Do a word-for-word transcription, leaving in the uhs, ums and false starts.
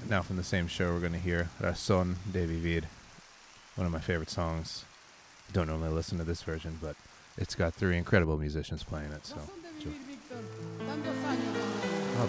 Now from the same show, we're going to hear Razón de Vivir, one of my favorite songs. Don't normally listen to this version, but it's got three incredible musicians playing it, so enjoy.